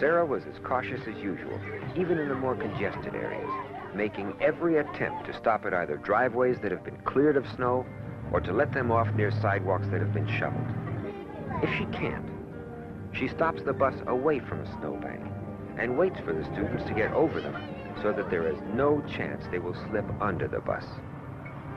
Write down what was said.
Sarah was as cautious as usual, even in the more congested areas, making every attempt to stop at either driveways that have been cleared of snow or to let them off near sidewalks that have been shoveled. If she can't, she stops the bus away from a snowbank and waits for the students to get over them so that there is no chance they will slip under the bus.